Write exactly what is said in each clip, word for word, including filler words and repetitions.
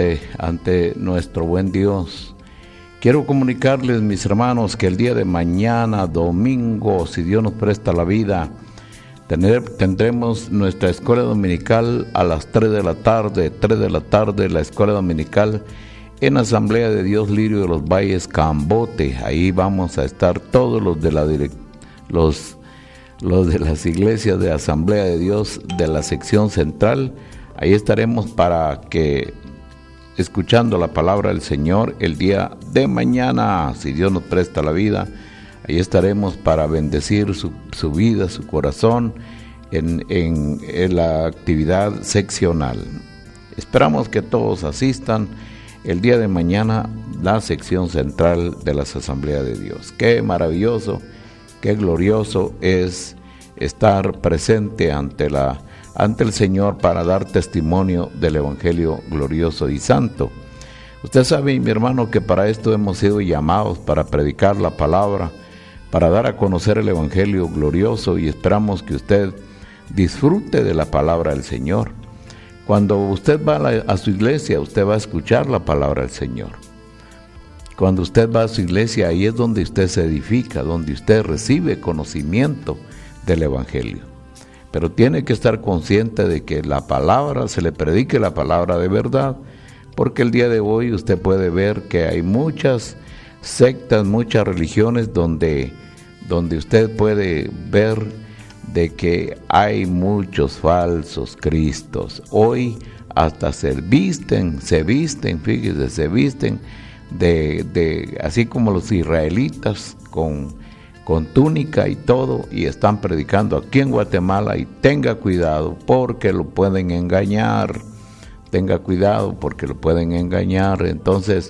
ante, ante nuestro buen Dios. Quiero comunicarles, mis hermanos, que el día de mañana, domingo, si Dios nos presta la vida, tener, tendremos nuestra escuela dominical a las tres de la tarde, tres de la tarde, la escuela dominical en Asamblea de Dios Lirio de los Valles, Cambote. Ahí vamos a estar todos los de la direct, los, los de las iglesias de Asamblea de Dios de la sección central. Ahí estaremos para que, escuchando la palabra del Señor el día de mañana, si Dios nos presta la vida. Ahí estaremos para bendecir su, su vida, su corazón en, en, en la actividad seccional. Esperamos que todos asistan el día de mañana, la sección central de las Asambleas de Dios. Qué maravilloso, qué glorioso es estar presente ante la ante el Señor para dar testimonio del Evangelio glorioso y santo. Usted sabe, mi hermano, que para esto hemos sido llamados, para predicar la palabra, para dar a conocer el Evangelio glorioso, y esperamos que usted disfrute de la palabra del Señor. Cuando usted va a, la, a su iglesia, usted va a escuchar la palabra del Señor. Cuando usted va a su iglesia, ahí es donde usted se edifica, donde usted recibe conocimiento del Evangelio. Pero tiene que estar consciente de que la palabra, se le predique la palabra de verdad, porque el día de hoy usted puede ver que hay muchas sectas, muchas religiones donde, donde usted puede ver de que hay muchos falsos cristos. Hoy hasta se visten, se visten, fíjese, se visten de, de así como los israelitas con con túnica y todo, y están predicando aquí en Guatemala. Y tenga cuidado porque lo pueden engañar, tenga cuidado porque lo pueden engañar. Entonces,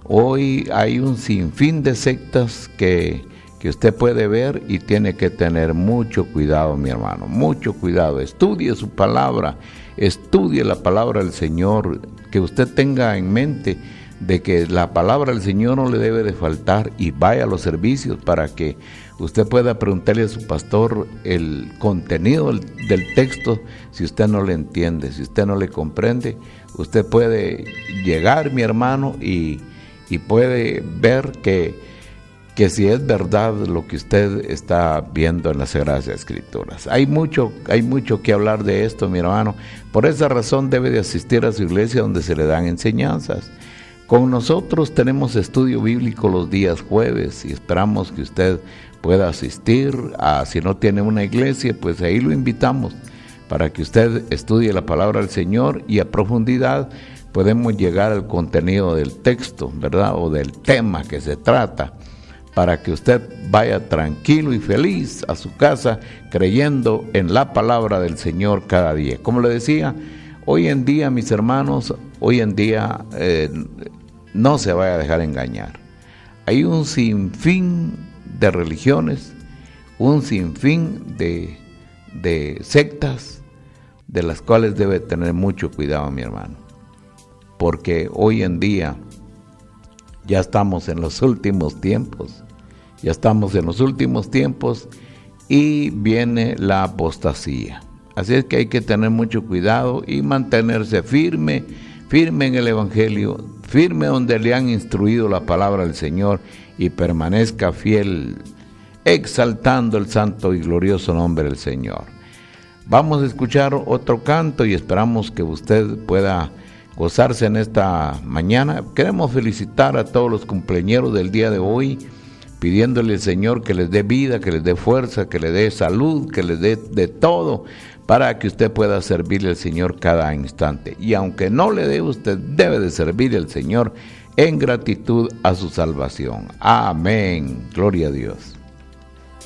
hoy hay un sinfín de sectas que, que usted puede ver y tiene que tener mucho cuidado, mi hermano, mucho cuidado. Estudie su palabra, estudie la palabra del Señor, que usted tenga en mente de que la palabra del Señor no le debe de faltar, y vaya a los servicios para que usted pueda preguntarle a su pastor el contenido del, del texto. Si usted no le entiende, si usted no le comprende, usted puede llegar, mi hermano, y, y puede ver que, que si es verdad lo que usted está viendo en las Sagradas Escrituras. Hay mucho, hay mucho que hablar de esto, mi hermano. Por esa razón debe de asistir a su iglesia donde se le dan enseñanzas. Con nosotros tenemos estudio bíblico los días jueves y esperamos que usted pueda asistir. A, si no tiene una iglesia, pues ahí lo invitamos para que usted estudie la palabra del Señor, y a profundidad podemos llegar al contenido del texto, ¿verdad? O del tema que se trata, para que usted vaya tranquilo y feliz a su casa creyendo en la palabra del Señor cada día. Como le decía, hoy en día, mis hermanos, hoy en día eh, no se vaya a dejar engañar. Hay un sinfín de religiones, un sinfín de, de sectas, de las cuales debe tener mucho cuidado, mi hermano. Porque hoy en día ya estamos en los últimos tiempos, ya estamos en los últimos tiempos y viene la apostasía. Así es que hay que tener mucho cuidado y mantenerse firme, firme en el Evangelio, firme donde le han instruido la palabra del Señor, y permanezca fiel, exaltando el santo y glorioso nombre del Señor. Vamos a escuchar otro canto y esperamos que usted pueda gozarse en esta mañana. Queremos felicitar a todos los cumpleañeros del día de hoy, pidiéndole al Señor que les dé vida, que les dé fuerza, que les dé salud, que les dé de todo, para que usted pueda servirle al Señor cada instante. Y aunque no le dé, usted debe de servirle al Señor en gratitud a su salvación. Amén. Gloria a Dios.